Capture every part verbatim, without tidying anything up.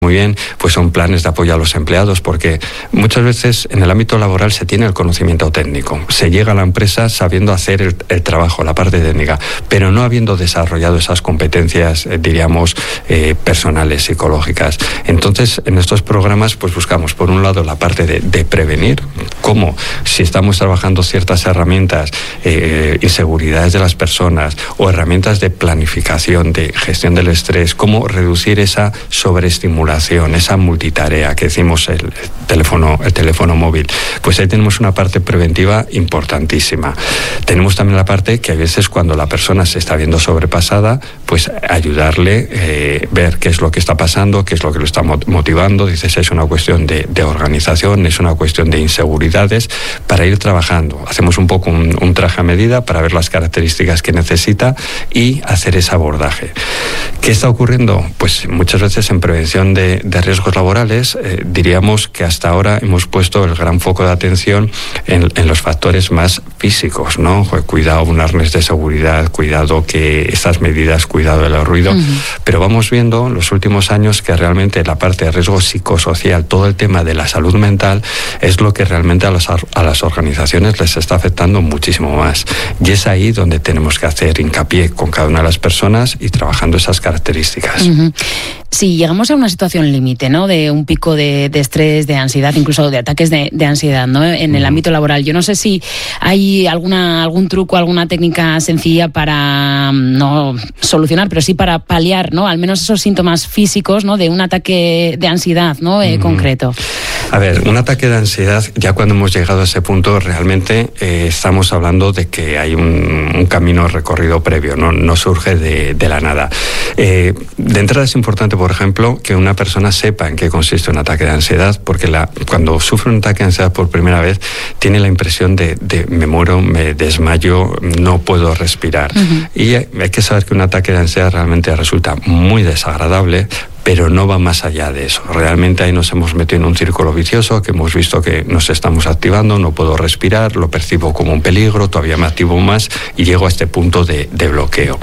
muy bien, pues son planes de apoyo a los empleados, porque muchas veces en el ámbito laboral se tiene el conocimiento técnico, se llega a la empresa sabiendo hacer el, el trabajo, la parte técnica, pero no habiendo desarrollado esas competencias, eh, diríamos, eh, personales, psicológicas. Entonces, en estos programas, pues buscamos, por un lado, la parte de, de prevenir, cómo, si estamos trabajando ciertas herramientas, eh, inseguridades de las personas o herramientas de planificación, de gestión del estrés, cómo reducir esa sobreestimulación, esa multitarea que decimos el, el teléfono, el teléfono móvil. Pues ahí tenemos una parte preventiva importantísima. Tenemos también la parte que a veces cuando la persona se está viendo sobrepasada, pues ayudarle, eh, ver qué es lo que está pasando, qué es lo que lo está motivando. Dices, es una cuestión de, de organización, es una cuestión de inseguridades, para ir trabajando. Hacemos un poco un, un traje a medida para ver las características que necesita y hacer ese abordaje. ¿Qué está ocurriendo? Pues muchas veces en prevención de De, de riesgos laborales, eh, diríamos que hasta ahora hemos puesto el gran foco de atención en, en los factores más físicos, ¿no? Cuidado, un arnés de seguridad, cuidado que estas medidas, cuidado del ruido, uh-huh. Pero vamos viendo en los últimos años que realmente la parte de riesgo psicosocial, todo el tema de la salud mental, es lo que realmente a, los, a las organizaciones les está afectando muchísimo más. Y es ahí donde tenemos que hacer hincapié con cada una de las personas y trabajando esas características. Uh-huh. Si llegamos a una situación límite, ¿no? De un pico de, de estrés, de ansiedad, incluso de ataques de, de ansiedad, ¿no? En el ámbito laboral. Yo no sé si hay alguna algún truco, alguna técnica sencilla para no solucionar, pero sí para paliar, ¿no? Al menos esos síntomas físicos, ¿no? De un ataque de ansiedad, ¿no? Eh, mm. concreto. A ver, un ataque de ansiedad, ya cuando hemos llegado a ese punto, realmente eh, estamos hablando de que hay un, un camino recorrido previo, no, no surge de, de la nada. Eh, de entrada es importante, por ejemplo, que una persona sepa en qué consiste un ataque de ansiedad, porque la, cuando sufre un ataque de ansiedad por primera vez, tiene la impresión de, de me muero, me desmayo, no puedo respirar. Uh-huh. Y hay que saber que un ataque de ansiedad realmente resulta muy desagradable, pero no va más allá de eso. Realmente ahí nos hemos metido en un círculo vicioso, que hemos visto que nos estamos activando, no puedo respirar, lo percibo como un peligro, todavía me activo más y llego a este punto de, de bloqueo.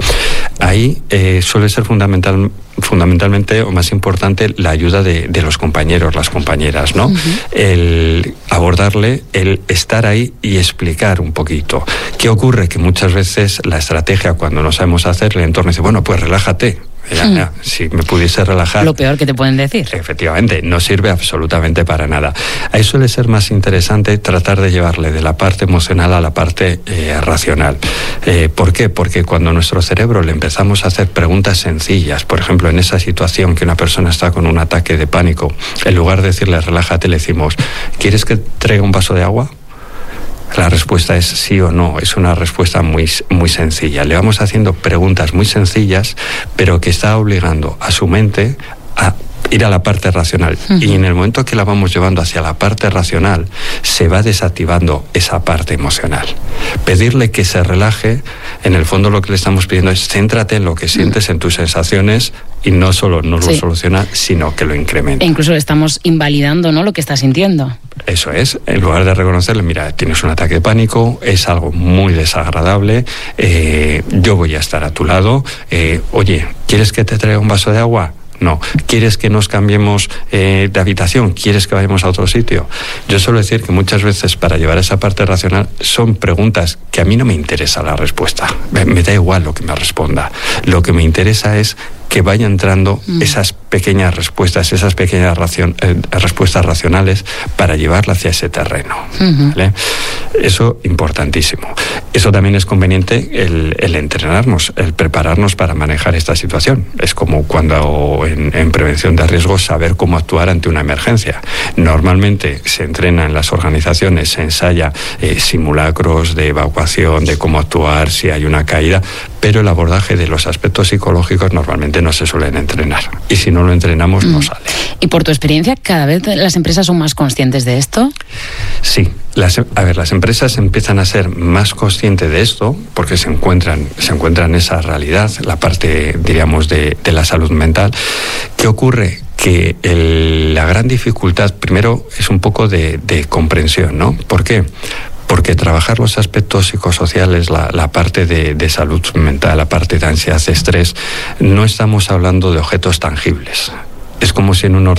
Ahí eh, suele ser fundamental, fundamentalmente o más importante la ayuda de, de los compañeros, las compañeras, ¿no? Uh-huh. El abordarle, el estar ahí y explicar un poquito. ¿Qué ocurre? Que muchas veces la estrategia, cuando no sabemos hacer, el entorno dice, bueno, pues relájate. Ya, ya, si me pudiese relajar. Lo peor que te pueden decir. Efectivamente, no sirve absolutamente para nada. Ahí suele ser más interesante tratar de llevarle de la parte emocional a la parte eh, racional. Eh, ¿Por qué? Porque cuando a nuestro cerebro le empezamos a hacer preguntas sencillas, por ejemplo, en esa situación que una persona está con un ataque de pánico, en lugar de decirle relájate, le decimos, ¿quieres que traiga un vaso de agua? La respuesta es sí o no, es una respuesta muy, muy sencilla. Le vamos haciendo preguntas muy sencillas, pero que está obligando a su mente a ir a la parte racional. Uh-huh. Y en el momento que la vamos llevando hacia la parte racional, se va desactivando esa parte emocional. Pedirle que se relaje, en el fondo lo que le estamos pidiendo es céntrate en lo que sientes, uh-huh. en tus sensaciones, y no solo no sí. lo soluciona, sino que lo incrementa. E incluso estamos invalidando, ¿no?, lo que está sintiendo. Eso es, en lugar de reconocerle, mira, tienes un ataque de pánico, es algo muy desagradable, eh, yo voy a estar a tu lado, eh, oye, ¿quieres que te traiga un vaso de agua? No. ¿Quieres que nos cambiemos eh, de habitación? ¿Quieres que vayamos a otro sitio? Yo suelo decir que muchas veces para llevar esa parte racional son preguntas que a mí no me interesa la respuesta. Me, me da igual lo que me responda. Lo que me interesa es que vaya entrando mm. esas pequeñas respuestas, esas pequeñas racion, eh, respuestas racionales para llevarla hacia ese terreno. Uh-huh. ¿Vale? Eso importantísimo. Eso también es conveniente el, el entrenarnos, el prepararnos para manejar esta situación. Es como cuando en, en prevención de riesgos saber cómo actuar ante una emergencia. Normalmente se entrena en las organizaciones, se ensaya eh, simulacros de evacuación, de cómo actuar si hay una caída, pero el abordaje de los aspectos psicológicos normalmente no se suelen entrenar. Y si no lo entrenamos, mm. no sale. ¿Y por tu experiencia, cada vez las empresas son más conscientes de esto? Sí. Las, a ver, las empresas empiezan a ser más conscientes de esto porque se encuentran, se encuentran esa realidad, la parte, diríamos, de, de la salud mental. ¿Qué ocurre? Que el, la gran dificultad, primero, es un poco de, de comprensión, ¿no? ¿Por qué? Porque trabajar los aspectos psicosociales, la, la parte de, de salud mental, la parte de ansiedad, estrés, no estamos hablando de objetos tangibles. es como si en un